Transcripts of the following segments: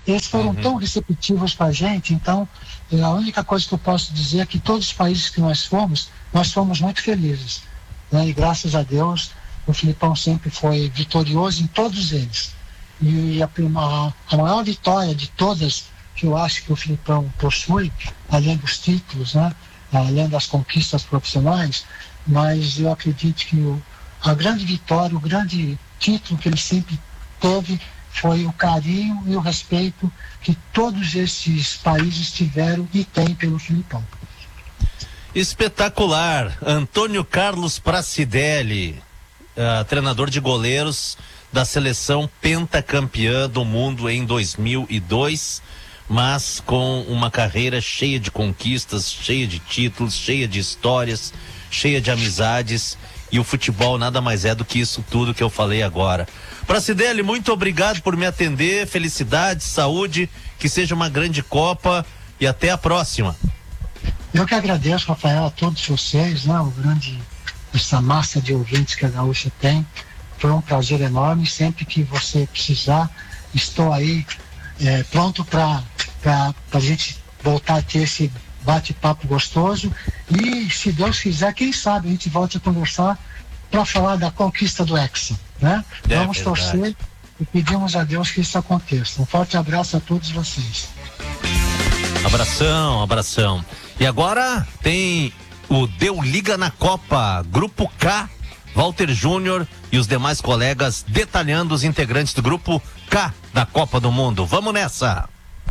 eles foram tão receptivos para a gente. Então, a única coisa que eu posso dizer é que todos os países que nós fomos muito felizes, né? E graças a Deus, o Filipão sempre foi vitorioso em todos eles. E a maior vitória de todas que eu acho que o Filipão possui, além dos títulos, né? Além das conquistas profissionais, mas eu acredito que a grande vitória, o grande título que ele sempre teve foi o carinho e o respeito que todos esses países tiveram e têm pelo Filipão. Espetacular. Antônio Carlos Pracidelli, treinador de goleiros da seleção pentacampeã do mundo em 2002, mas com uma carreira cheia de conquistas, cheia de títulos, cheia de histórias, cheia de amizades, e o futebol nada mais é do que isso tudo que eu falei agora. Pracidelli, muito obrigado por me atender, felicidade, saúde, que seja uma grande Copa e até a próxima. Eu que agradeço, Rafael, a todos vocês, né, essa massa de ouvintes que a Gaúcha tem. Foi um prazer enorme. Sempre que você precisar, estou aí pronto para a gente voltar a ter esse bate-papo gostoso. E, se Deus quiser, quem sabe a gente volte a conversar para falar da conquista do Hexa, né? Vamos torcer e pedimos a Deus que isso aconteça. Um forte abraço a todos vocês. Abração, abração. E agora tem o Deu Liga na Copa, Grupo K, Walter Júnior e os demais colegas detalhando os integrantes do Grupo K da Copa do Mundo. Vamos nessa!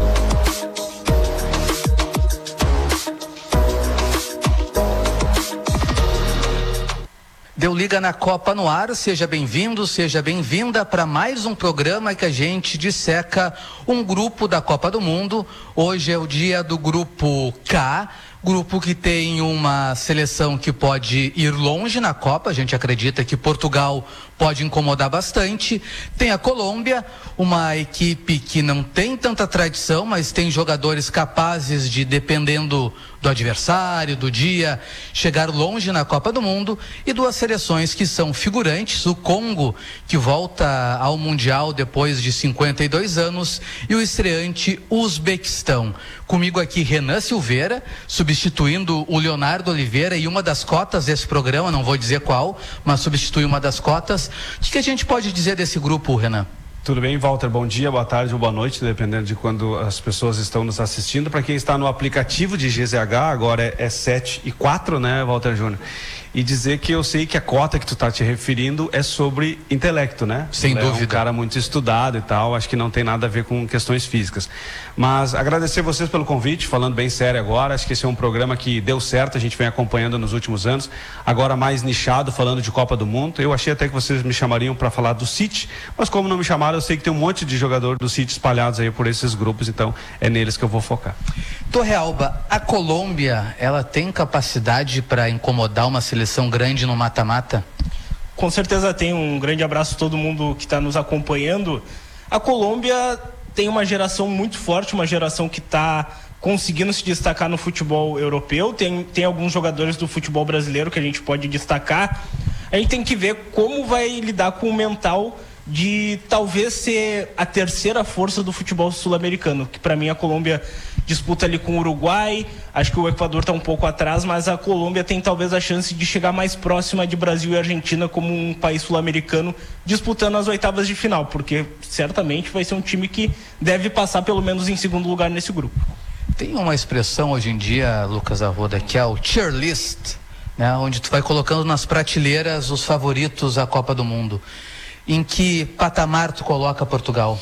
Deu Liga na Copa no ar, seja bem-vindo, seja bem-vinda para mais um programa que a gente disseca um grupo da Copa do Mundo. Hoje é o dia do Grupo K, grupo que tem uma seleção que pode ir longe na Copa. A gente acredita que Portugal pode incomodar bastante. Tem a Colômbia, uma equipe que não tem tanta tradição, mas tem jogadores capazes de, dependendo do adversário, do dia, chegar longe na Copa do Mundo. E duas seleções que são figurantes, o Congo, que volta ao Mundial depois de 52 anos, e o estreante Uzbequistão. Comigo aqui Renan Silveira, substituindo o Leonardo Oliveira, e uma das cotas desse programa, não vou dizer qual, mas substitui uma das cotas. O que a gente pode dizer desse grupo, Renan? Tudo bem, Walter? Bom dia, boa tarde ou boa noite, dependendo de quando as pessoas estão nos assistindo. Para quem está no aplicativo de GZH, agora é 7h04, né, Walter Júnior? E dizer que eu sei que a cota que tu está te referindo é sobre intelecto, né? Sem dúvida. É um cara muito estudado e tal, acho que não tem nada a ver com questões físicas. Mas agradecer vocês pelo convite, falando bem sério agora, acho que esse é um programa que deu certo, a gente vem acompanhando nos últimos anos, agora mais nichado, falando de Copa do Mundo. Eu achei até que vocês me chamariam para falar do City, mas como não me chamaram, eu sei que tem um monte de jogador do City espalhados aí por esses grupos, então é neles que eu vou focar. Torrealba, a Colômbia, ela tem capacidade para incomodar uma seleção grande no mata-mata? Com certeza tem. Um grande abraço a todo mundo que está nos acompanhando. A Colômbia tem uma geração muito forte, uma geração que está conseguindo se destacar no futebol europeu. Tem alguns jogadores do futebol brasileiro que a gente pode destacar. A gente tem que ver como vai lidar com o mental de talvez ser a terceira força do futebol sul-americano, que para mim a Colômbia disputa ali com o Uruguai, acho que o Equador está um pouco atrás, mas a Colômbia tem talvez a chance de chegar mais próxima de Brasil e Argentina como um país sul-americano disputando as oitavas de final, porque certamente vai ser um time que deve passar pelo menos em segundo lugar nesse grupo. Tem uma expressão hoje em dia, Lucas Arruda, que é o tier list, né, onde tu vai colocando nas prateleiras os favoritos à Copa do Mundo. Em que patamar tu coloca Portugal?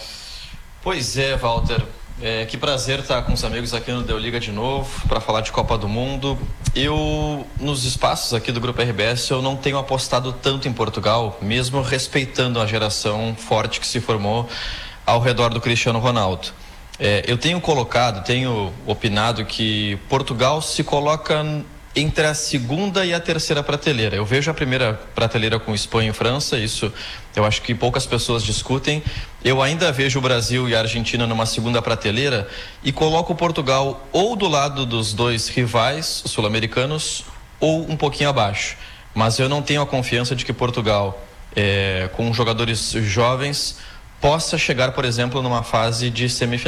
Pois é, Walter. Que prazer estar com os amigos aqui no Deu Liga de novo para falar de Copa do Mundo. Eu, nos espaços aqui do Grupo RBS, eu não tenho apostado tanto em Portugal, mesmo respeitando a geração forte que se formou ao redor do Cristiano Ronaldo. Eu tenho opinado que Portugal se coloca entre a segunda e a terceira prateleira. Eu vejo a primeira prateleira com Espanha e França, isso eu acho que poucas pessoas discutem. Eu ainda vejo o Brasil e a Argentina numa segunda prateleira e coloco o Portugal ou do lado dos dois rivais sul-americanos ou um pouquinho abaixo. Mas eu não tenho a confiança de que Portugal, com jogadores jovens, possa chegar, por exemplo, numa fase de semifinal.